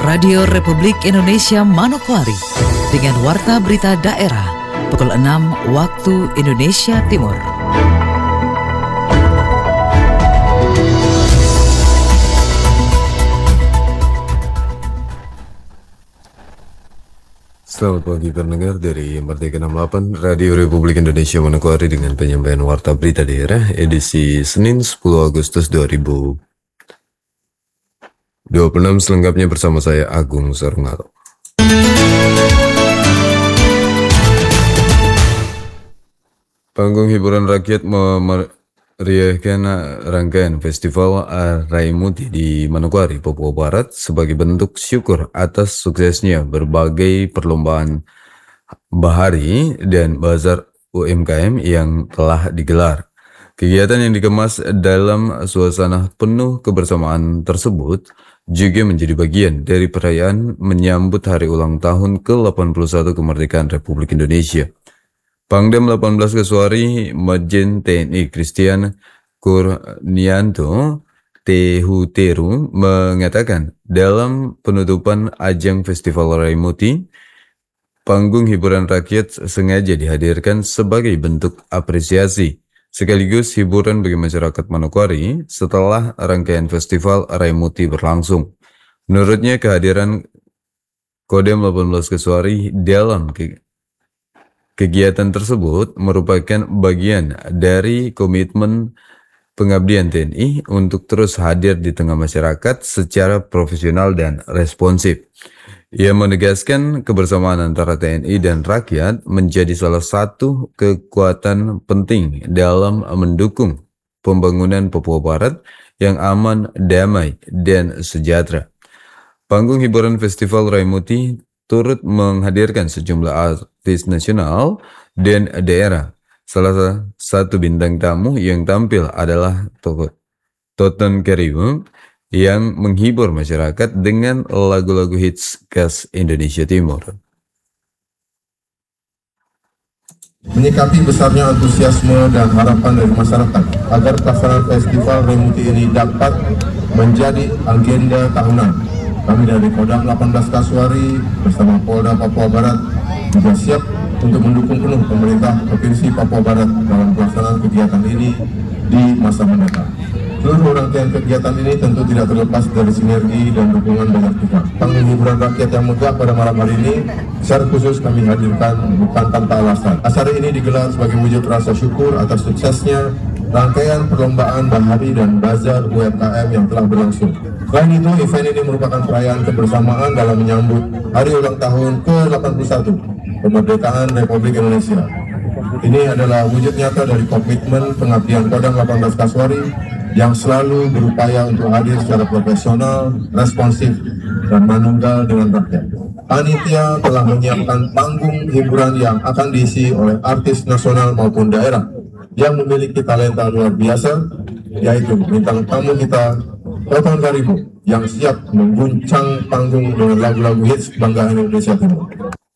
Radio Republik Indonesia Manokwari dengan Warta Berita Daerah pukul 6 waktu Indonesia Timur. Selamat pagi pendengar dari Merdeka 68 Radio Republik Indonesia Manokwari dengan penyampaian Warta Berita Daerah edisi Senin 10 Agustus 2026 selengkapnya bersama saya Agung Sarungato. Panggung hiburan rakyat memeriahkan rangkaian Festival Raimuti di Manokwari, Papua Barat sebagai bentuk syukur atas suksesnya berbagai perlombaan bahari dan bazar UMKM yang telah digelar. Kegiatan yang dikemas dalam suasana penuh kebersamaan tersebut juga menjadi bagian dari perayaan menyambut hari ulang tahun ke-81 kemerdekaan Republik Indonesia. Pangdam 18 Kesuari Majen TNI Christian Kurnianto Tehuteru mengatakan dalam penutupan ajang Festival Raimuti, panggung hiburan rakyat sengaja dihadirkan sebagai bentuk apresiasi sekaligus hiburan bagi masyarakat Manokwari setelah rangkaian Festival Raimuti berlangsung. Menurutnya kehadiran Kodam 18 Kesuari dalam kegiatan tersebut merupakan bagian dari komitmen pengabdian TNI untuk terus hadir di tengah masyarakat secara profesional dan responsif. Ia menegaskan kebersamaan antara TNI dan rakyat menjadi salah satu kekuatan penting dalam mendukung pembangunan Papua Barat yang aman, damai, dan sejahtera. Panggung hiburan Festival Raimuti turut menghadirkan sejumlah artis nasional dan daerah. Salah satu bintang tamu yang tampil adalah Toton Karium yang menghibur masyarakat dengan lagu-lagu hits khas Indonesia Timur. Menyikapi besarnya antusiasme dan harapan dari masyarakat agar pelaksanaan Festival Raimuti ini dapat menjadi agenda tahunan, kami dari Kodam 18 Kasuari bersama Polda Papua Barat juga siap untuk mendukung penuh pemerintah Provinsi Papua Barat dalam pelaksanaan kegiatan ini di masa mendatang. Seluruh rangkaian kegiatan ini tentu tidak terlepas dari sinergi dan dukungan banyak pihak. Panggung hiburan rakyat yang megah pada malam hari ini secara khusus kami hadirkan bukan tanpa alasan. Acara ini digelar sebagai wujud rasa syukur atas suksesnya rangkaian perlombaan bahari dan bazar UMKM yang telah berlangsung. Selain itu, event ini merupakan perayaan kebersamaan dalam menyambut hari ulang tahun ke-81 kemerdekaan Republik Indonesia. Ini adalah wujud nyata dari komitmen pengabdian Kodam 18 Kasuari yang selalu berupaya untuk hadir secara profesional, responsif, dan manunggal dengan rakyat. Panitia telah menyiapkan panggung hiburan yang akan diisi oleh artis nasional maupun daerah yang memiliki talenta luar biasa, yaitu bintang tamu kita, Toton Karimu, yang siap mengguncang panggung dengan lagu-lagu hits kebanggaan Indonesia Timur.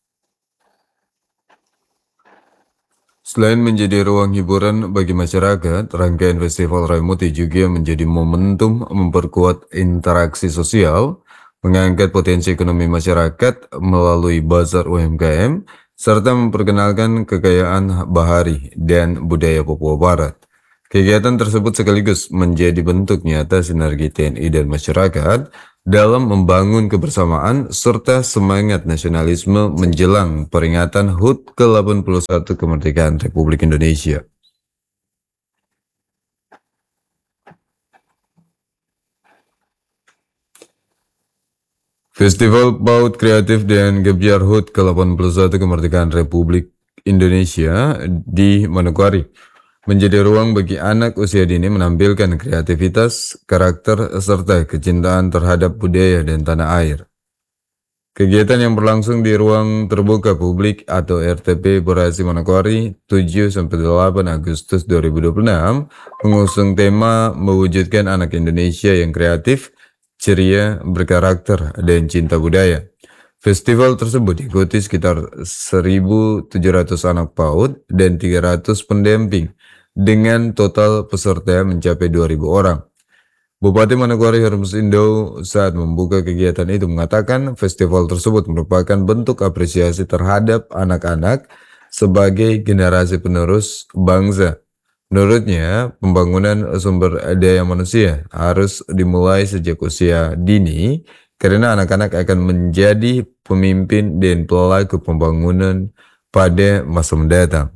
Selain menjadi ruang hiburan bagi masyarakat, rangkaian Festival Raimuti juga menjadi momentum memperkuat interaksi sosial, mengangkat potensi ekonomi masyarakat melalui bazar UMKM, serta memperkenalkan kekayaan bahari dan budaya Papua Barat. Kegiatan tersebut sekaligus menjadi bentuk nyata sinergi TNI dan masyarakat dalam membangun kebersamaan serta semangat nasionalisme menjelang peringatan HUT ke-81 kemerdekaan Republik Indonesia. Festival PAUD Kreatif dan Gebyar HUT ke-81 kemerdekaan Republik Indonesia di Manokwari menjadi ruang bagi anak usia dini menampilkan kreativitas, karakter, serta kecintaan terhadap budaya dan tanah air. Kegiatan yang berlangsung di ruang terbuka publik atau RTP Borasi Manokwari 7-8 Agustus 2026 mengusung tema mewujudkan anak Indonesia yang kreatif, ceria, berkarakter, dan cinta budaya. Festival tersebut diikuti sekitar 1.700 anak PAUD dan 300 pendamping dengan total peserta mencapai 2.000 orang. Bupati Manokwari Hermsindo saat membuka kegiatan itu mengatakan festival tersebut merupakan bentuk apresiasi terhadap anak-anak sebagai generasi penerus bangsa. Menurutnya, pembangunan sumber daya manusia harus dimulai sejak usia dini karena anak-anak akan menjadi pemimpin dan pelaku pembangunan pada masa mendatang.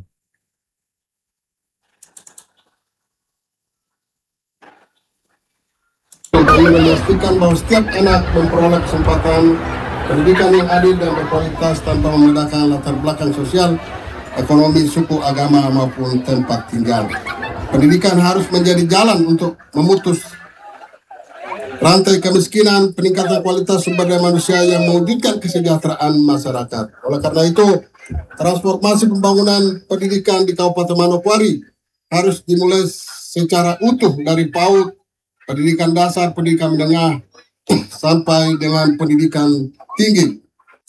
Memastikan bahwa setiap anak memperoleh kesempatan pendidikan yang adil dan berkualitas tanpa membedakan latar belakang sosial, ekonomi, suku, agama, maupun tempat tinggal. Pendidikan harus menjadi jalan untuk memutus rantai kemiskinan, peningkatan kualitas sumber daya manusia yang mewujudkan kesejahteraan masyarakat. Oleh karena itu, transformasi pembangunan pendidikan di Kabupaten Manokwari harus dimulai secara utuh dari PAUD, pendidikan dasar, pendidikan menengah, sampai dengan pendidikan tinggi.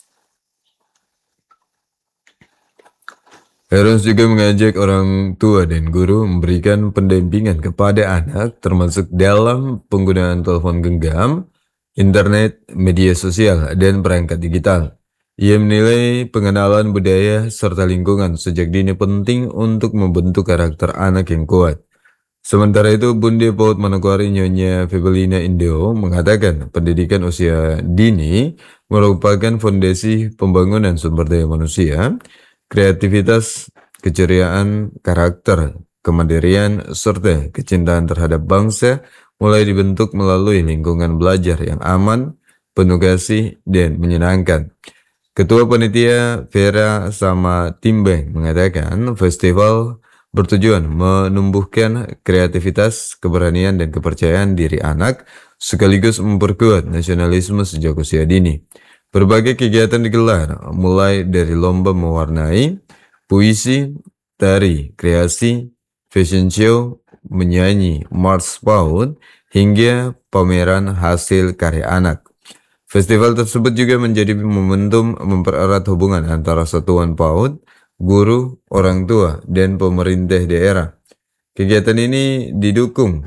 Harus juga mengajak orang tua dan guru memberikan pendampingan kepada anak termasuk dalam penggunaan telepon genggam, internet, media sosial, dan perangkat digital. Ia menilai pengenalan budaya serta lingkungan sejak dini penting untuk membentuk karakter anak yang kuat. Sementara itu, Bunda PAUD Manokwari Nyonya Febelina Indo mengatakan pendidikan usia dini merupakan fondasi pembangunan sumber daya manusia, kreativitas, keceriaan, karakter, kemandirian, serta kecintaan terhadap bangsa mulai dibentuk melalui lingkungan belajar yang aman, penuh kasih, dan menyenangkan. Ketua Panitia Vera Sama Timbeng mengatakan festival bertujuan menumbuhkan kreativitas, keberanian, dan kepercayaan diri anak, sekaligus memperkuat nasionalisme sejak usia dini. Berbagai kegiatan digelar, mulai dari lomba mewarnai, puisi, tari, kreasi, fashion show, menyanyi, march PAUD, hingga pameran hasil karya anak. Festival tersebut juga menjadi momentum mempererat hubungan antara satuan PAUD, guru, orang tua, dan pemerintah daerah. Kegiatan ini didukung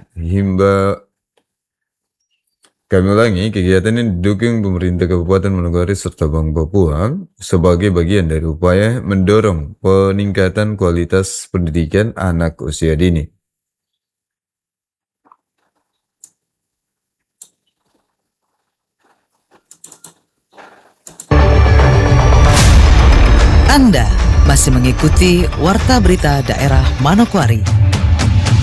kegiatan ini didukung pemerintah Kabupaten Manokwari serta Bank Papua sebagai bagian dari upaya mendorong peningkatan kualitas pendidikan anak usia dini. Anda masih mengikuti Warta Berita Daerah Manokwari.